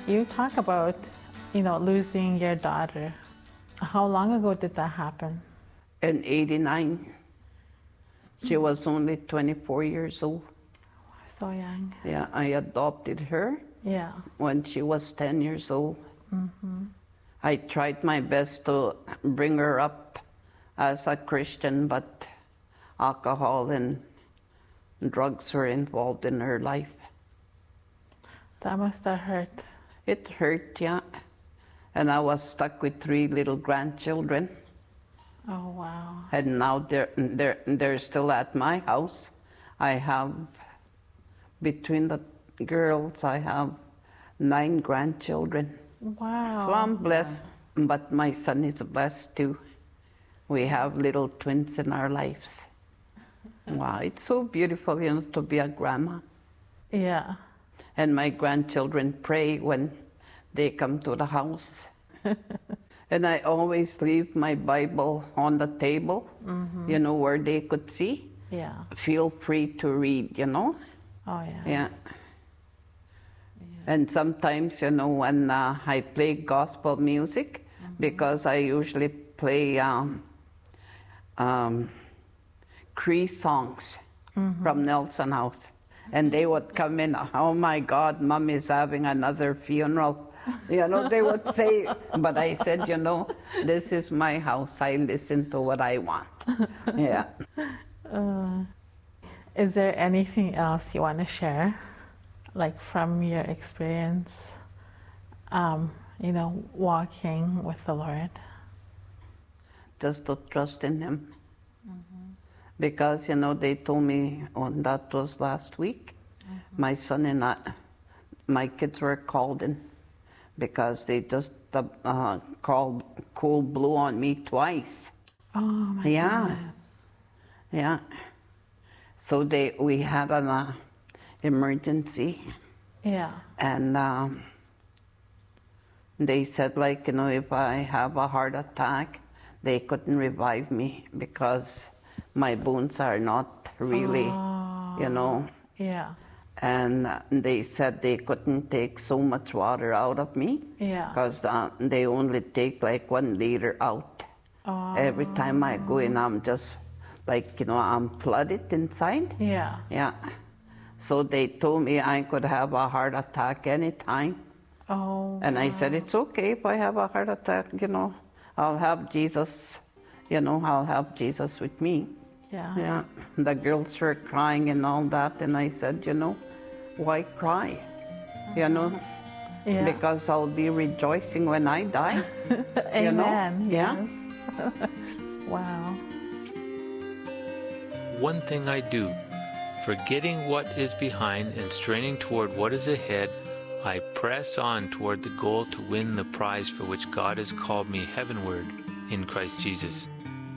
You talk about, losing your daughter. How long ago did that happen? In 89. She was only 24 years old. So young. Yeah, I adopted her. Yeah. When she was 10 years old. Mm-hmm. I tried my best to bring her up as a Christian, but alcohol and drugs were involved in her life. That must have hurt. It hurt, yeah. And I was stuck with 3 little grandchildren. Oh, wow. And now they're still at my house. I have, between the girls, I have 9 grandchildren. Wow. So I'm blessed, but my son is blessed too. We have little twins in our lives. Wow, it's so beautiful, to be a grandma. Yeah. And my grandchildren pray when they come to the house. And I always leave my Bible on the table, where they could see. Yeah. Feel free to read, Oh, yeah. Yeah. And sometimes, when I play gospel music, because I usually play Cree songs from Nelson House. And they would come in, oh my God, Mom is having another funeral. They would say, but I said, this is my house. I listen to what I want. Yeah. Is there anything else you want to share, like from your experience, walking with the Lord? Just to trust in Him. Because, they told me, that was last week, my son and my kids were called in because they just called cold blue on me twice. Oh, my goodness. Yeah. So we had an emergency. Yeah. And they said, if I have a heart attack, they couldn't revive me because my bones are not really, Yeah. And they said they couldn't take so much water out of me. Yeah. Because they only take 1 liter out. Every time I go in, I'm just I'm flooded inside. Yeah. Yeah. So they told me I could have a heart attack anytime. Oh. And I said, it's okay if I have a heart attack, I'll have Jesus, I'll have Jesus with me. Yeah. Yeah. The girls were crying and all that, and I said, why cry? Yeah. Because I'll be rejoicing when I die. Amen. Yeah. Yes. Wow. One thing I do, forgetting what is behind and straining toward what is ahead, I press on toward the goal to win the prize for which God has called me heavenward in Christ Jesus.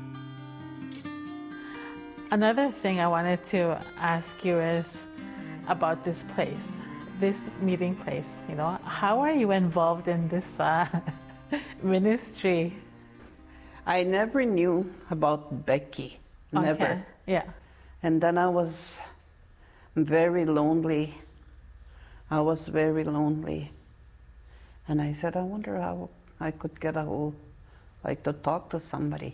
Another thing I wanted to ask you is about this place, this meeting place. How are you involved in this ministry? I never knew about Becky. Okay. Never. Yeah. And then I was very lonely. And I said, I wonder how I could get a hold, to talk to somebody.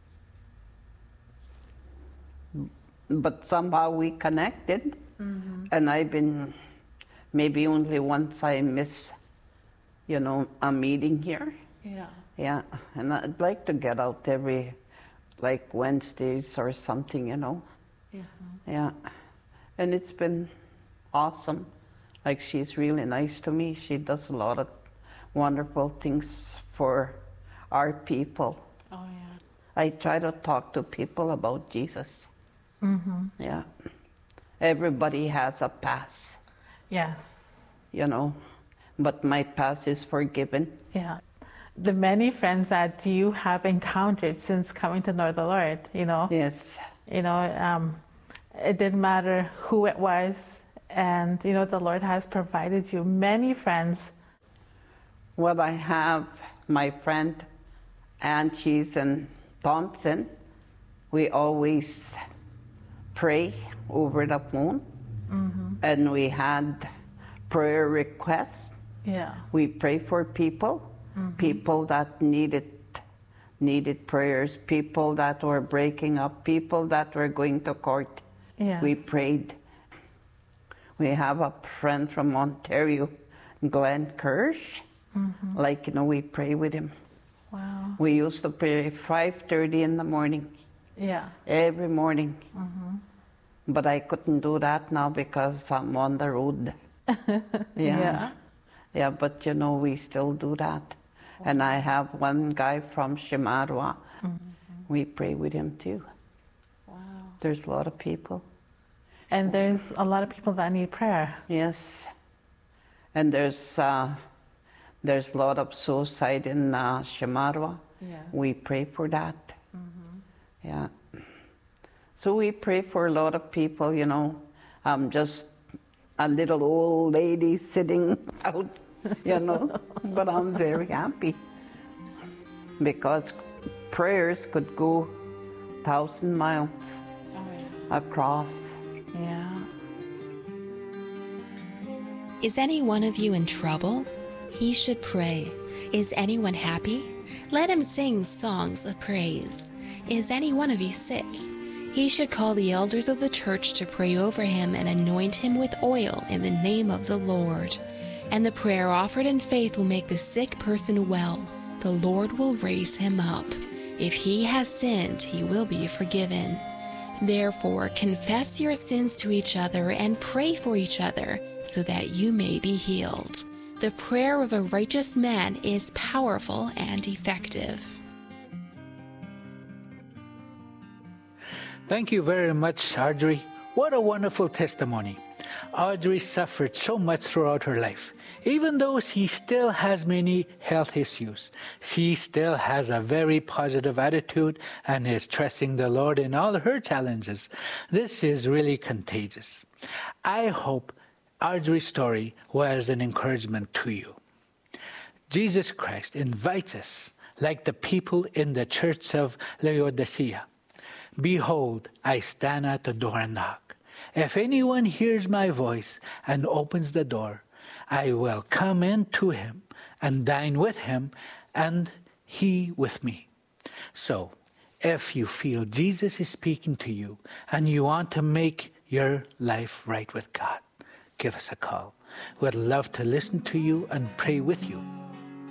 But somehow we connected. And I've been, maybe only once I miss, a meeting here. Yeah. Yeah, and I'd like to get out every, Wednesdays or something, Yeah. Yeah, and it's been awesome. She's really nice to me. She does a lot of wonderful things for our people. Oh, yeah. I try to talk to people about Jesus. Yeah. Everybody has a past. Yes. But my past is forgiven. Yeah. The many friends that you have encountered since coming to know the Lord, Yes. It didn't matter who it was, and the Lord has provided you many friends. Well, I have my friend Ann Cheese and Thompson. We always pray over the phone, and we had prayer requests Yeah. We pray for people, people that needed prayers, people that were breaking up, people that were going to court. Yes. We prayed. We have a friend from Ontario, Glenn Kirsch. Like, we pray with him. Wow. We used to pray 5:30 in the morning. Yeah. Every morning. But I couldn't do that now because I'm on the road. Yeah. Yeah, but we still do that. And I have one guy from Shimarwa. We pray with him too. Wow. There's a lot of people. And there's a lot of people that need prayer. Yes. And there's a lot of suicide in Shimarwa. Yes. We pray for that. Yeah. So we pray for a lot of people, I'm just a little old lady sitting out, but I'm very happy because prayers could go 1,000 miles across. Yeah. Is any one of you in trouble? He should pray. Is anyone happy? Let him sing songs of praise. Is any one of you sick? He should call the elders of the church to pray over him and anoint him with oil in the name of the Lord. And the prayer offered in faith will make the sick person well. The Lord will raise him up. If he has sinned, he will be forgiven. Therefore, confess your sins to each other and pray for each other so that you may be healed. The prayer of a righteous man is powerful and effective. Thank you very much, Audrey. What a wonderful testimony. Audrey suffered so much throughout her life. Even though she still has many health issues, she still has a very positive attitude and is trusting the Lord in all her challenges. This is really contagious. I hope Audrey's story was an encouragement to you. Jesus Christ invites us, like the people in the church of Laodicea. Behold, I stand at the door and knock. If anyone hears my voice and opens the door, I will come in to him and dine with him and he with me. So, if you feel Jesus is speaking to you and you want to make your life right with God, give us a call. We'd love to listen to you and pray with you.